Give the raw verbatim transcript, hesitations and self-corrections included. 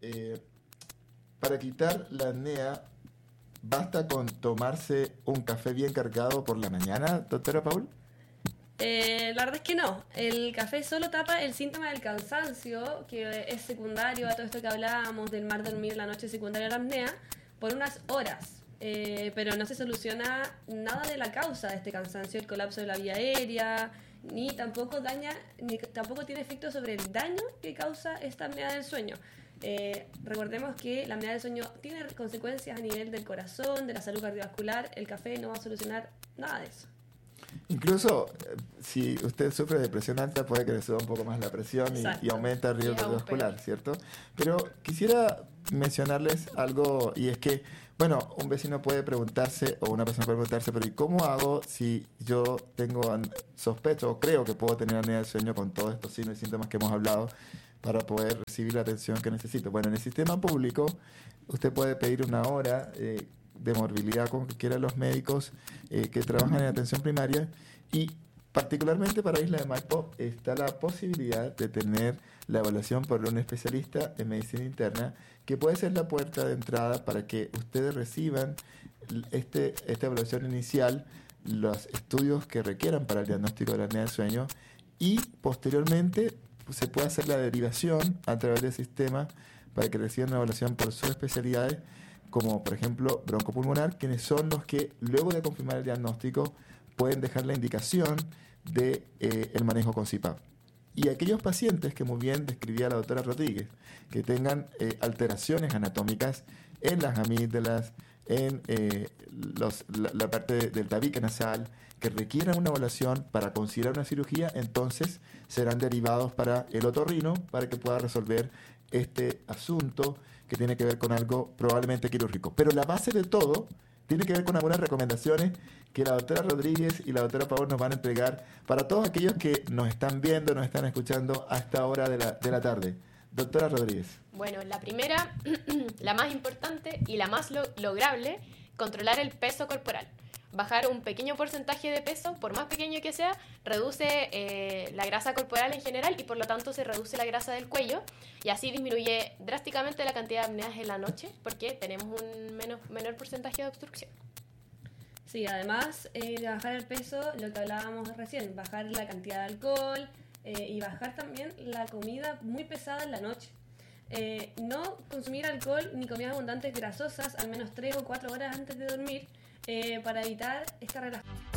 eh, para quitar la apnea, ¿basta con tomarse un café bien cargado por la mañana, doctora Paul? Eh, la verdad es que no. El café solo tapa el síntoma del cansancio, que es secundario a todo esto que hablábamos del mal dormir la noche secundaria a la apnea, por unas horas. Eh, pero no se soluciona nada de la causa de este cansancio, el colapso de la vía aérea, ni tampoco daña, ni tampoco tiene efecto sobre el daño que causa esta apnea del sueño. Eh, recordemos que la apnea del sueño tiene consecuencias a nivel del corazón, de la salud cardiovascular. El café no va a solucionar nada de eso. Incluso eh, si usted sufre de presión alta, puede que le suba un poco más la presión y, y aumenta el riesgo cardiovascular, ¿cierto? Pero quisiera mencionarles algo, y es que, bueno, un vecino puede preguntarse, o una persona puede preguntarse, pero ¿y cómo hago si yo tengo sospecho o creo que puedo tener apnea del sueño con todos estos signos y síntomas que hemos hablado, para poder recibir la atención que necesito? Bueno, en el sistema público usted puede pedir una hora eh, de morbilidad con cualquiera de los médicos eh, que trabajan en atención primaria, y particularmente para Isla de Maipo está la posibilidad de tener la evaluación por un especialista en medicina interna, que puede ser la puerta de entrada para que ustedes reciban este, esta evaluación inicial, los estudios que requieran para el diagnóstico de la apnea del sueño, y posteriormente se puede hacer la derivación a través del sistema para que reciban una evaluación por sus especialidades, como por ejemplo broncopulmonar, quienes son los que luego de confirmar el diagnóstico pueden dejar la indicación de eh, el manejo con C PAP. Y aquellos pacientes que muy bien describía la doctora Rodríguez, que tengan eh, alteraciones anatómicas en las amígdalas, en eh, los, la, la parte de, del tabique nasal, que requieran una evaluación para considerar una cirugía, entonces serán derivados para el otorrino para que pueda resolver este asunto que tiene que ver con algo probablemente quirúrgico. Pero la base de todo tiene que ver con algunas recomendaciones que la doctora Rodríguez y la doctora Pavón nos van a entregar para todos aquellos que nos están viendo, nos están escuchando a esta hora de la, de la tarde. Doctora Rodríguez. Bueno, la primera, la más importante y la más lo- lograble, controlar el peso corporal. Bajar un pequeño porcentaje de peso, por más pequeño que sea, reduce eh, la grasa corporal en general y por lo tanto se reduce la grasa del cuello, y así disminuye drásticamente la cantidad de apneas en la noche porque tenemos un menos, menor porcentaje de obstrucción. Sí, además eh, de bajar el peso, lo que hablábamos recién, bajar la cantidad de alcohol eh, y bajar también la comida muy pesada en la noche. Eh, no consumir alcohol ni comidas abundantes grasosas al menos tres o cuatro horas antes de dormir, eh, para evitar esta relajación.